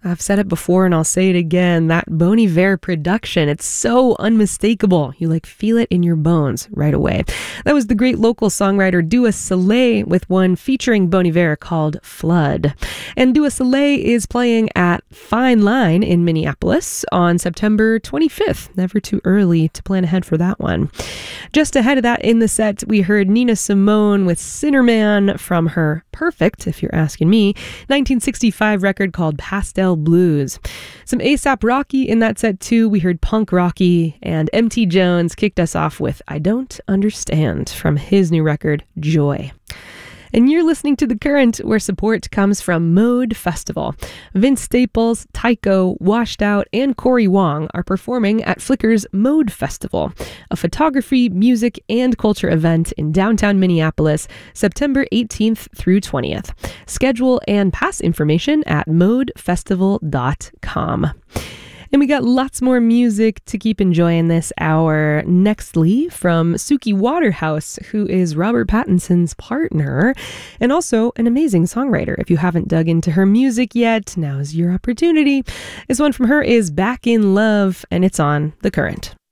I've said it before and I'll say it again. That Bon Iver production, it's so unmistakable. You feel it in your bones right away. That was the great local songwriter Dua Saleh with one featuring Bon Iver called Flood. And Dua Saleh is playing at Fine Line in Minneapolis on September 25th. Never too early to plan ahead for that one. Just ahead of that in the set, we heard Nina Simone with Sinner Man from her perfect, if you're asking me, 1965 record called Pastel Blues. Some A$AP Rocky in that set too. We heard Punk Rocky, and MT Jones kicked us off with I Don't Understand from his new record, Joy. And you're listening to The Current, where support comes from Mode Festival. Vince Staples, Tycho, Washed Out, and Corey Wong are performing at Flickr's Mode Festival, a photography, music, and culture event in downtown Minneapolis, September 18th through 20th. Schedule and pass information at modefestival.com. And we got lots more music to keep enjoying this hour. Nextly, from Suki Waterhouse, who is Robert Pattinson's partner and also an amazing songwriter. If you haven't dug into her music yet, now's your opportunity. This one from her is Back in Love, and it's on The Current.